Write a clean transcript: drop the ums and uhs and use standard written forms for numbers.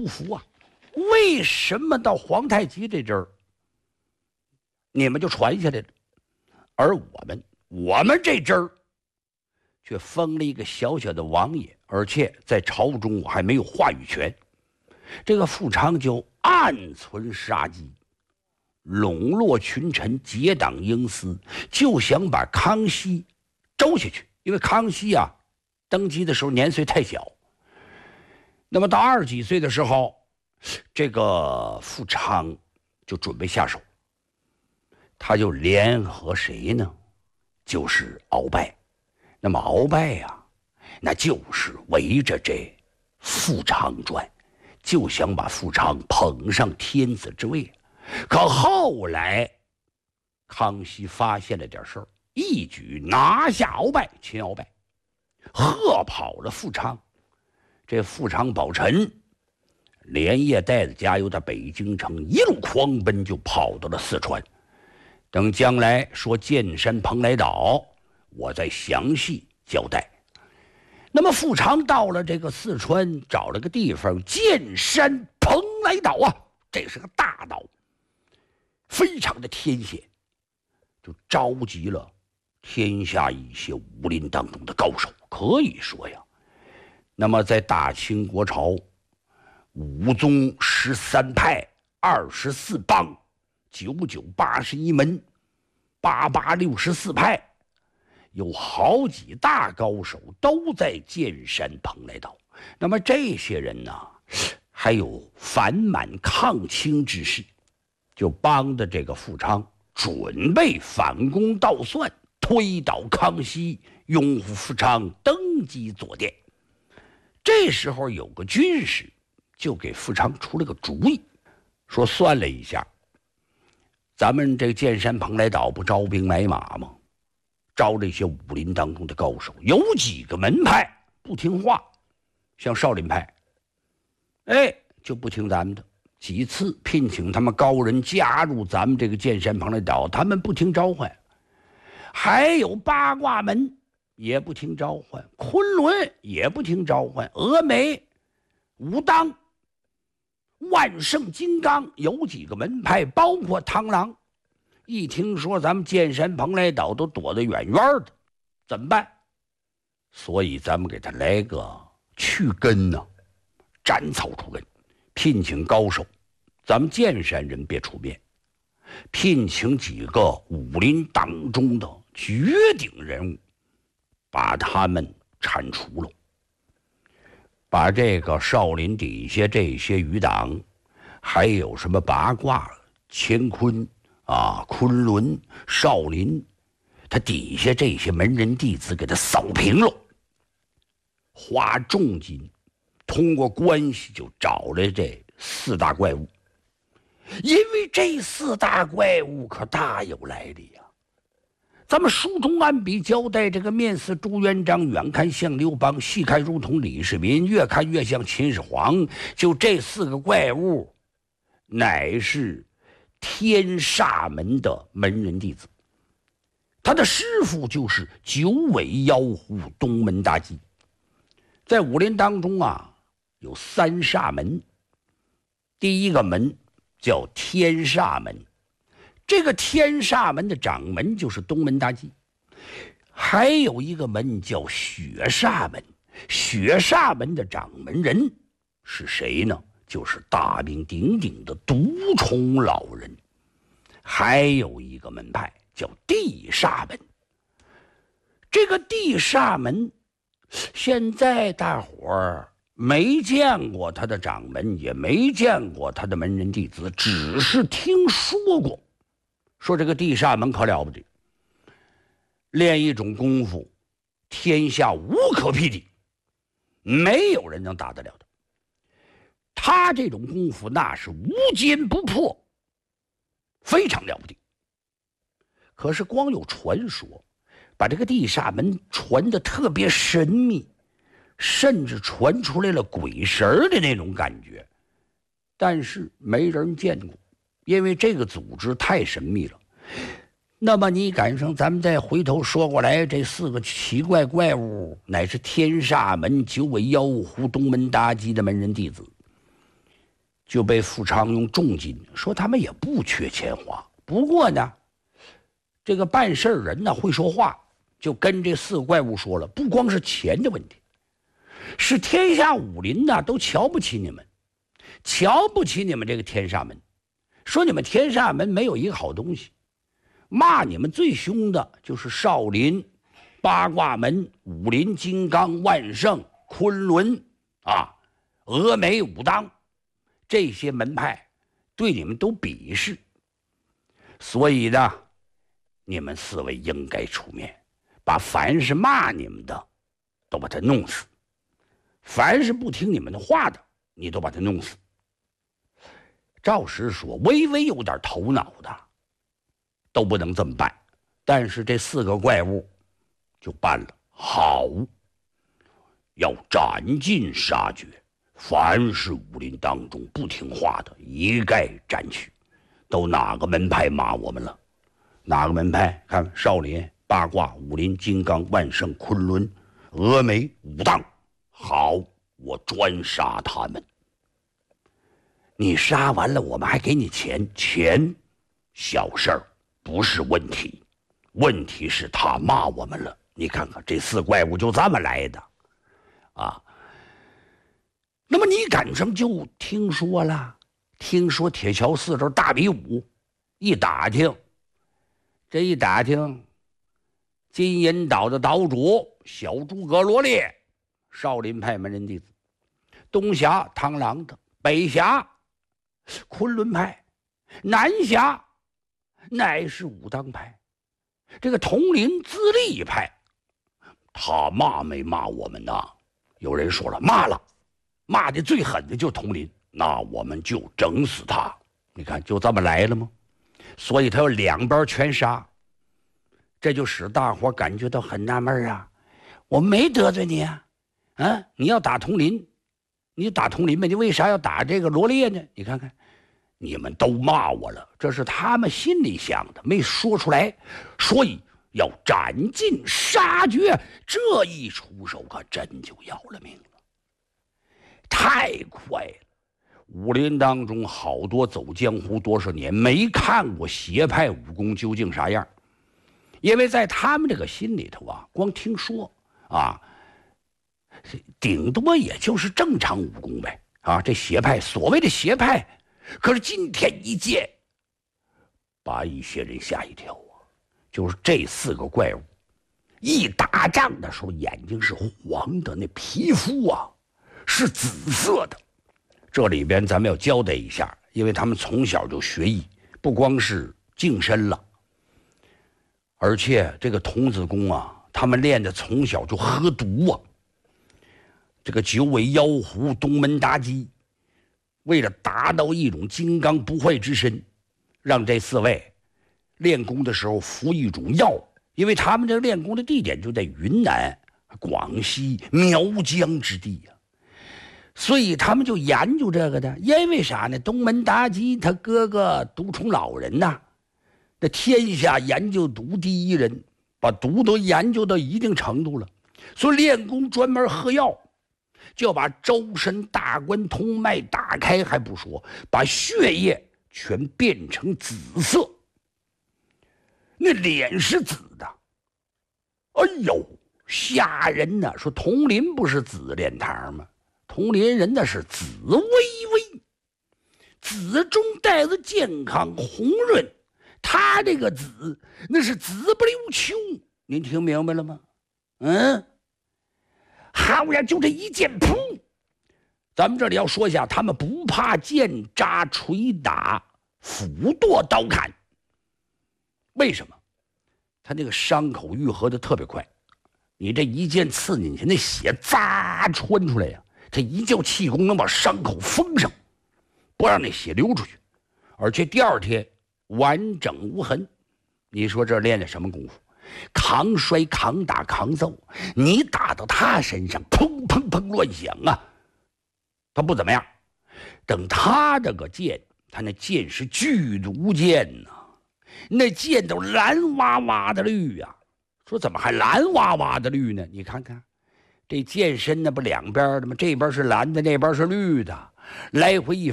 不服啊，为什么到皇太极这阵儿你们就传下来了，而我们这阵儿却封了一个小小的王爷，而且在朝中还没有话语权。这个富昌就暗存杀机，笼络群臣，结党营私，就想把康熙周下去。因为康熙啊，登基的时候年岁太小，那么到20几岁的时候，这个富昌就准备下手，他就联合谁呢？就是鳌拜。那么鳌拜呀，那就是围着这富昌转，就想把富昌捧上天子之位。可后来康熙发现了点事儿，一举拿下鳌拜，擒鳌拜，喝跑了富昌。这富昌宝臣连夜带着加油到北京城，一路狂奔，就跑到了四川。等将来说剑山蓬莱岛，我再详细交代。那么富昌到了这个四川，找了个地方剑山蓬莱岛啊，这是个大岛，非常的天险，就召集了天下一些武林当中的高手。可以说呀，那么在大清国朝，武宗13派、24帮、99、81门、88、64派，有好几大高手都在剑山蓬莱岛。那么这些人呢，还有反满抗清之势，就帮着这个富昌准备反攻倒算，推倒康熙，拥护富昌登基坐殿。这时候有个军师就给富昌出了个主意，说算了一下，咱们这个剑山蓬莱岛不招兵买马吗？招这些武林当中的高手，有几个门派不听话，像少林派，就不听咱们的。几次聘请他们高人加入咱们这个剑山蓬莱岛，他们不听召唤。还有八卦门也不听召唤，昆仑也不听召唤，峨眉、武当、万圣金刚有几个门派，包括螳螂，一听说咱们剑山蓬莱岛都躲得远远的，怎么办？所以咱们给他来个去根呢，斩草除根，聘请高手，咱们剑山人别出面，聘请几个武林当中的绝顶人物，把他们铲除了，把这个少林底下这些余党，还有什么八卦、乾坤啊、昆仑、少林，他底下这些门人弟子给他扫平了，花重金，通过关系就找来这4大怪物。因为这4大怪物可大有来历呀。咱们书中按笔交代，这个面似朱元璋，远看像刘邦，细看如同李世民，越看越像秦始皇。就这4个怪物，乃是天煞门的门人弟子，他的师傅就是九尾妖狐东门大鸡。在武林当中啊，有3煞门，第一个门叫天煞门，这个天煞门的掌门就是东门大鸡。还有一个门叫血煞门，血煞门的掌门人是谁呢？就是大名鼎鼎的独宠老人。还有一个门派叫地煞门，这个地煞门现在大伙儿没见过他的掌门，也没见过他的门人弟子，只是听说过，说这个地煞门可了不得，练一种功夫天下无可匹敌，没有人能打得了的。他这种功夫那是无坚不破，非常了不得。可是光有传说，把这个地煞门传得特别神秘，甚至传出来了鬼神的那种感觉，但是没人见过，因为这个组织太神秘了。那么你赶上咱们再回头说过来，这4个奇怪怪物乃是天煞门九尾妖狐东门大鸡的门人弟子。 就被富昌用重金说他们也不缺钱花，不过呢，这个办事人呢会说话，就跟这4个怪物说了，不光是钱的问题，是天下武林呢都瞧不起你们，瞧不起你们这个天煞门，说你们天煞门没有一个好东西，骂你们最凶的就是少林、八卦门、武林、金刚、万圣、昆仑啊、峨眉、武当。这些门派对你们都鄙视，所以呢，你们4位应该出面，把凡是骂你们的都把他弄死，凡是不听你们的话的，你都把他弄死。赵石说，微微有点头脑的都不能这么办，但是这4个怪物就办了。好，要斩尽杀绝，凡是武林当中不听话的，一概斩去。都哪个门派骂我们了？哪个门派？看少林、八卦、武林、金刚、万圣、昆仑、峨眉、武当。好，我专杀他们。你杀完了，我们还给你钱，钱小事儿，不是问题。问题是他骂我们了。你看看这4怪物就这么来的啊。那么你赶上就听说了，听说铁桥4周大比武，一打听，金银岛的岛主小诸葛罗烈，少林派门人弟子，东峡螳螂的，北峡昆仑派，南峡乃是武当派，这个铜陵资历派。他骂没骂我们呢？有人说了，骂了，骂的最狠的就是铜陵，那我们就整死他。你看就这么来了吗？所以他要2边全杀，这就使大伙感觉到很纳闷啊。我没得罪你啊，你要打铜陵，你打铜陵呗，你为啥要打这个罗烈呢？你看看，你们都骂我了，这是他们心里想的，没说出来，所以要斩尽杀绝。这一出手可真就要了命了，太快了。武林当中好多走江湖多少年没看过邪派武功究竟啥样，因为在他们这个心里头啊，光听说啊，顶多也就是正常武功呗啊，这邪派所谓的邪派，可是今天一见，把一些人吓一跳啊！就是这4个怪物，一打仗的时候眼睛是黄的，那皮肤啊是紫色的。这里边咱们要交代一下，因为他们从小就学艺，不光是净身了，而且这个童子功啊，他们练的从小就喝毒啊。这个九尾妖狐、东门妲己，为了达到一种金刚不坏之身，让这4位练功的时候服一种药，因为他们这练功的地点就在云南、广西、苗疆之地呀，所以他们就研究这个的。因为啥呢？东门妲己他哥哥毒虫老人呐，那天下研究毒第一人，把毒都研究到一定程度了，所以练功专门喝药，就要把周身大关通脉打开，还不说，把血液全变成紫色，那脸是紫的，哎呦，吓人呐！说铜陵不是紫莲堂吗？铜陵人那是紫微微，紫中带着健康红润，他这个紫那是紫不溜秋，您听明白了吗？好呀，就这一剑，噗！咱们这里要说一下，他们不怕剑扎、锤打、斧剁、刀砍。为什么？他那个伤口愈合的特别快，你这一剑刺进去，那血扎穿出来呀，这一叫气功能把伤口封上，不让那血流出去，而且第2天完整无痕。你说这练的什么功夫？扛摔、扛打、扛揍，你打到他身上，砰砰砰乱响啊，他不怎么样。等他这个剑，他那剑是剧毒剑呐，那剑都蓝哇哇的绿呀。说怎么还蓝哇哇的绿呢？你看看这剑身那不2边的吗？这边是蓝的，那边是绿的，来回一